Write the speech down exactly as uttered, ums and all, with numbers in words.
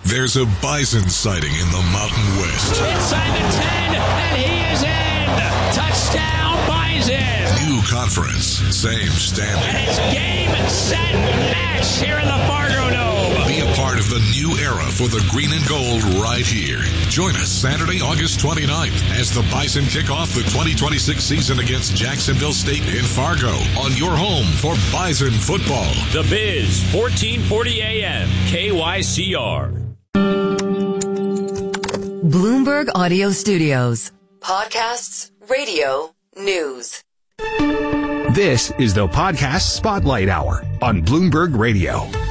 There's a bison sighting in the Mountain West. Inside the ten, and he is in. Touchdown, Bison. New conference, same standing. And it's game, set, match here in the Fargo Dome. Be a part of the new era for the green and gold right here. Join us Saturday, August twenty-ninth as the Bison kick off the twenty twenty-six season against Jacksonville State in Fargo on your home for Bison football. The Biz, fourteen forty A M, K Y C R. Bloomberg Audio Studios. Podcasts, radio, news. This is the Podcast Spotlight Hour on Bloomberg Radio.